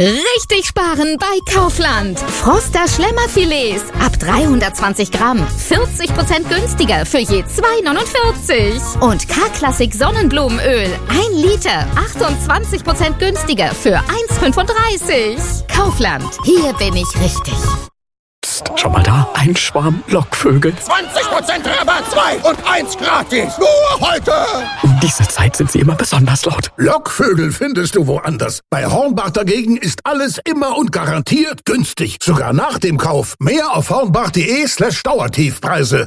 Richtig sparen bei Kaufland. Froster Schlemmerfilets ab 320 Gramm. 40% günstiger für je 2,49. Und K-Klassik Sonnenblumenöl. 1 Liter. 28% günstiger für 1,35. Kaufland. Hier bin ich richtig. Psst, schon mal da? Ein Schwarm Lockvögel. 20% Rabatt, 2 und 1 gratis. Nur heute. Um diese Zeit sind sie immer besonders laut. Lockvögel findest du woanders. Bei Hornbach dagegen ist alles immer und garantiert günstig. Sogar nach dem Kauf. Mehr auf hornbach.de/Dauertiefpreise.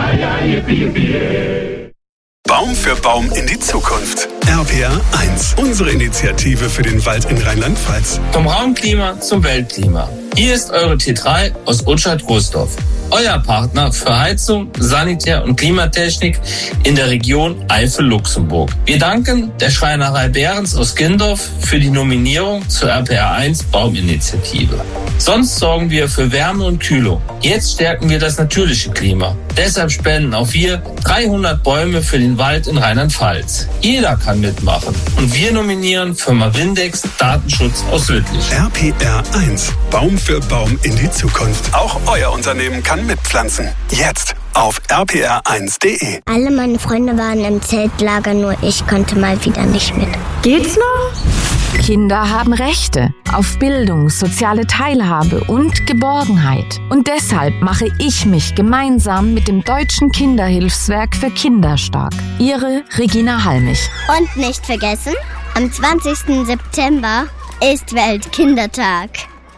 Baum für Baum in die Zukunft. RPR 1, unsere Initiative für den Wald in Rheinland-Pfalz. Vom Raumklima zum Weltklima. Hier ist eure T3 aus Utschat-Großdorf. Euer Partner für Heizung, Sanitär- und Klimatechnik in der Region Eifel-Luxemburg. Wir danken der Schreinerei Behrens aus Gindorf für die Nominierung zur RPR 1 Bauminitiative. Sonst sorgen wir für Wärme und Kühlung. Jetzt stärken wir das natürliche Klima. Deshalb spenden auch wir 300 Bäume für den Wald in Rheinland-Pfalz. Jeder kann mitmachen. Und wir nominieren Firma Windex Datenschutz aus Lüttich. RPR 1, Baum für Baum in die Zukunft. Auch euer Unternehmen kann mitpflanzen. Jetzt auf rpr1.de. Alle meine Freunde waren im Zeltlager, nur ich konnte mal wieder nicht mit. Geht's noch? Kinder haben Rechte auf Bildung, soziale Teilhabe und Geborgenheit. Und deshalb mache ich mich gemeinsam mit dem Deutschen Kinderhilfswerk für Kinder stark. Ihre Regina Halmich. Und nicht vergessen, am 20. September ist Weltkindertag.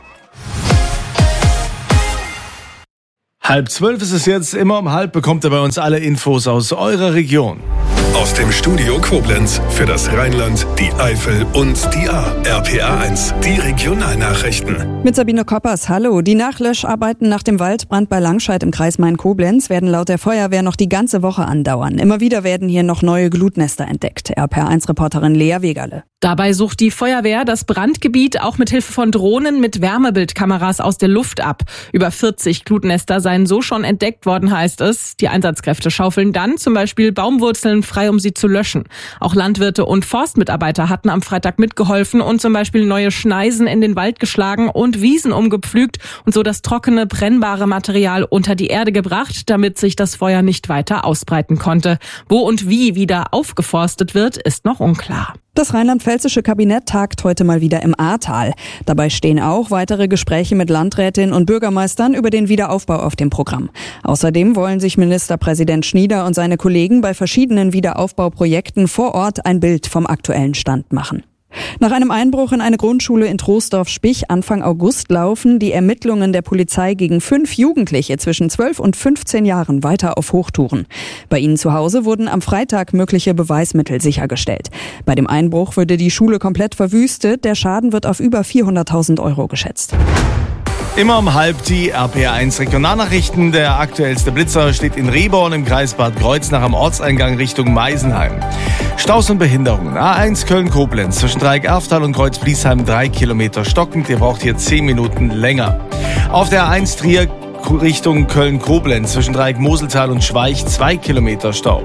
11:30 ist es jetzt. Immer um 11 bekommt ihr bei uns alle Infos aus eurer Region. Aus dem Studio Koblenz für das Rheinland, die Eifel und die A. RPR 1, die Regionalnachrichten. Mit Sabine Koppers, hallo. Die Nachlöscharbeiten nach dem Waldbrand bei Langscheid im Kreis Main-Koblenz werden laut der Feuerwehr noch die ganze Woche andauern. Immer wieder werden hier noch neue Glutnester entdeckt. RPR1-Reporterin Lea Wegerle. Dabei sucht die Feuerwehr das Brandgebiet auch mit Hilfe von Drohnen mit Wärmebildkameras aus der Luft ab. Über 40 Glutnester seien so schon entdeckt worden, heißt es. Die Einsatzkräfte schaufeln dann zum Beispiel Baumwurzeln frei, um sie zu löschen. Auch Landwirte und Forstmitarbeiter hatten am Freitag mitgeholfen und zum Beispiel neue Schneisen in den Wald geschlagen und Wiesen umgepflügt und so das trockene, brennbare Material unter die Erde gebracht, damit sich das Feuer nicht weiter ausbreiten konnte. Wo und wie wieder aufgeforstet wird, ist noch unklar. Das rheinland-pfälzische Kabinett tagt heute mal wieder im Ahrtal. Dabei stehen auch weitere Gespräche mit Landrätinnen und Bürgermeistern über den Wiederaufbau auf dem Programm. Außerdem wollen sich Ministerpräsident Schnieder und seine Kollegen bei verschiedenen Wiederaufbauprojekten vor Ort ein Bild vom aktuellen Stand machen. Nach einem Einbruch in eine Grundschule in Troisdorf-Spich Anfang August laufen die Ermittlungen der Polizei gegen 5 Jugendliche zwischen 12 und 15 Jahren weiter auf Hochtouren. Bei ihnen zu Hause wurden am Freitag mögliche Beweismittel sichergestellt. Bei dem Einbruch würde die Schule komplett verwüstet. Der Schaden wird auf über 400.000 Euro geschätzt. Immer um 11 die RPR1 Regionalnachrichten. Der aktuellste Blitzer steht in Rehborn im Kreis Bad Kreuznach am Ortseingang Richtung Meisenheim. Staus und Behinderungen. A1 Köln-Koblenz zwischen Dreieck-Erftal und Kreuz-Bliesheim 3 Kilometer stockend. Ihr braucht hier 10 Minuten länger. Auf der A1 Trier Richtung Köln-Koblenz zwischen Dreieck-Moseltal und Schweich 2 Kilometer Stau.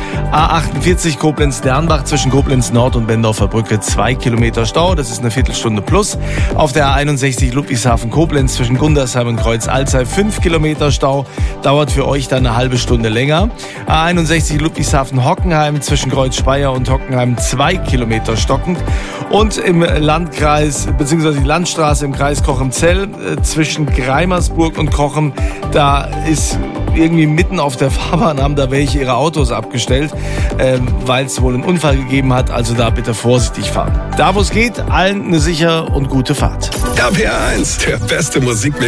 A48 Koblenz-Dernbach zwischen Koblenz Nord und Bendorfer Brücke 2 Kilometer Stau, das ist eine Viertelstunde plus. Auf der A61 Ludwigshafen-Koblenz zwischen Gundersheim und Kreuz-Alzey 5 Kilometer Stau, dauert für euch dann eine halbe Stunde länger. A61 Ludwigshafen-Hockenheim zwischen Kreuz-Speyer und Hockenheim 2 Kilometer stockend. Und im Landkreis, beziehungsweise die Landstraße im Kreis Cochem-Zell zwischen Greimersburg und Cochem, da ist irgendwie mitten auf der Fahrbahn, haben da welche ihre Autos abgestellt, weil es wohl einen Unfall gegeben hat. Also da bitte vorsichtig fahren. Da wo es geht, allen eine sichere und gute Fahrt. RPR 1, der beste Musikmix.